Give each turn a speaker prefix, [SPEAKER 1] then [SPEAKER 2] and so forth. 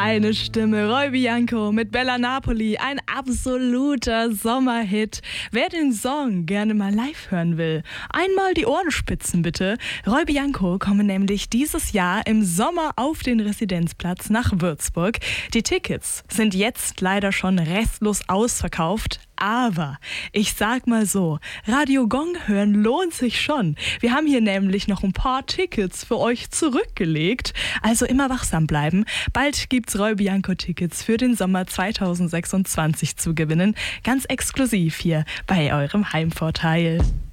[SPEAKER 1] Eine Stimme, Roy Bianco mit Bella Napoli, ein absoluter Sommerhit. Wer den Song gerne mal live hören will, einmal die Ohren spitzen bitte. Roy Bianco kommen nämlich dieses Jahr im Sommer auf den Residenzplatz nach Würzburg. Die Tickets sind jetzt leider schon restlos ausverkauft. Aber ich sag mal so, Radio Gong hören lohnt sich schon. Wir haben hier nämlich noch ein paar Tickets für euch zurückgelegt. Also immer wachsam bleiben. Bald gibt's Roy Bianco Tickets für den Sommer 2026 zu gewinnen. Ganz exklusiv hier bei eurem Heimvorteil.